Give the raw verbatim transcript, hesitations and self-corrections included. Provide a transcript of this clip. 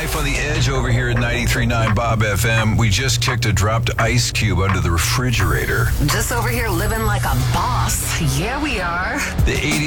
Life on the Edge over here at ninety-three point nine Bob F M. We just kicked a dropped ice cube under the refrigerator. Just over here living like a boss. Yeah, we are. The eighty